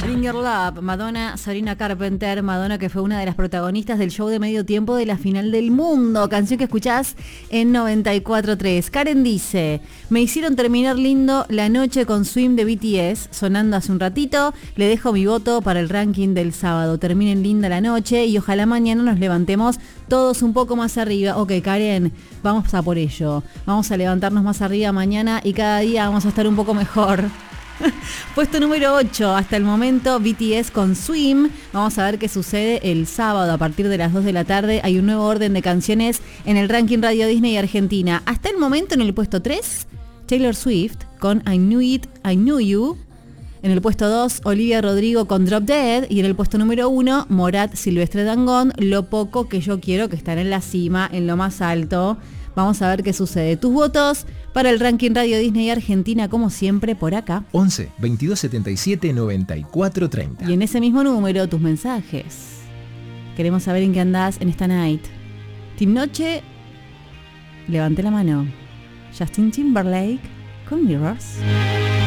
Bring Your Love, Madonna, Sabrina Carpenter. Madonna, que fue una de las protagonistas del show de medio tiempo de la final del mundo. Canción que escuchás en 94.3. Karen dice: me hicieron terminar lindo la noche con Swim de BTS, sonando hace un ratito. Le dejo mi voto para el ranking del sábado. Terminen linda la noche y ojalá mañana nos levantemos todos un poco más arriba. Ok, Karen, vamos a por ello. Vamos a levantarnos más arriba mañana y cada día vamos a estar un poco mejor. Puesto número 8 hasta el momento, BTS con Swim. Vamos a ver qué sucede el sábado a partir de las 2 de la tarde. Hay un nuevo orden de canciones en el ranking Radio Disney Argentina. Hasta el momento en el puesto 3, Taylor Swift con I Knew It, I Knew You. En el puesto 2, Olivia Rodrigo con Drop Dead. Y en el puesto número 1, Morat, Silvestre Dangond, Lo Poco Que Yo Quiero, que están en la cima, en lo más alto. Vamos a ver qué sucede. Tus votos para el ranking Radio Disney Argentina, como siempre, por acá. 11 22 77 94 30. Y en ese mismo número, tus mensajes. Queremos saber en qué andás en esta night. Team Noche, levante la mano. Justin Timberlake con Mirrors.